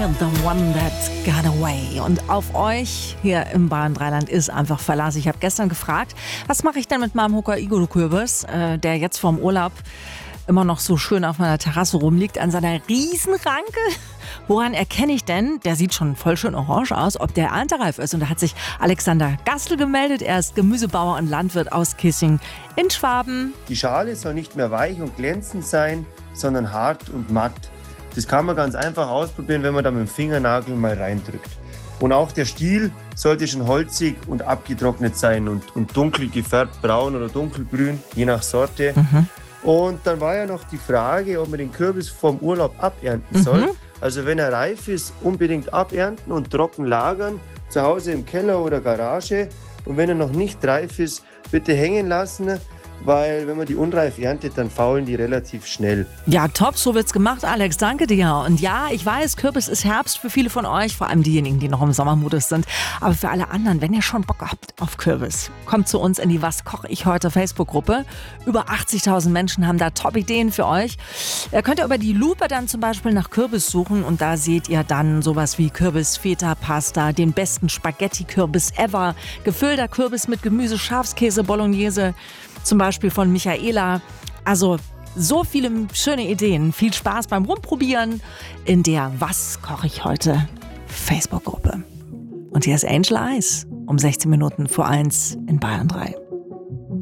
The One That Got Away. Und auf euch hier im Bayern Dreiland ist einfach Verlass. Ich habe gestern gefragt, was mache ich denn mit meinem Hokkaido-Kürbis, der jetzt vorm Urlaub immer noch so schön auf meiner Terrasse rumliegt, an seiner Riesenranke. Woran erkenne ich denn, der sieht schon voll schön orange aus, ob der erntereif ist? Und da hat sich Alexander Gastel gemeldet. Er ist Gemüsebauer und Landwirt aus Kissing in Schwaben. Die Schale soll nicht mehr weich und glänzend sein, sondern hart und matt. Das kann man ganz einfach ausprobieren, wenn man da mit dem Fingernagel mal reindrückt. Und auch der Stiel sollte schon holzig und abgetrocknet sein und dunkel gefärbt, braun oder dunkelgrün, je nach Sorte. Und dann war ja noch die Frage, ob man den Kürbis vom Urlaub abernten soll. Also wenn er reif ist, unbedingt abernten und trocken lagern, zu Hause im Keller oder Garage. Und wenn er noch nicht reif ist, bitte hängen lassen, weil wenn man die unreif erntet, dann faulen die relativ schnell. Ja, top, so wird's gemacht, Alex, danke dir. Und ja, ich weiß, Kürbis ist Herbst für viele von euch, vor allem diejenigen, die noch im Sommermodus sind. Aber für alle anderen, wenn ihr schon Bock habt auf Kürbis, kommt zu uns in die Was koche ich heute Facebook-Gruppe. Über 80.000 Menschen haben da Top-Ideen für euch. Könnt ihr über die Lupe dann zum Beispiel nach Kürbis suchen und da seht ihr dann sowas wie Kürbis-Feta-Pasta, den besten Spaghetti-Kürbis ever, gefüllter Kürbis mit Gemüse, Schafskäse, Bolognese, zum Beispiel von Michaela. Also so viele schöne Ideen. Viel Spaß beim Rumprobieren in der Was koche ich heute Facebook-Gruppe. Und hier ist Angel Eyes um 16 Minuten vor 1 in Bayern 3.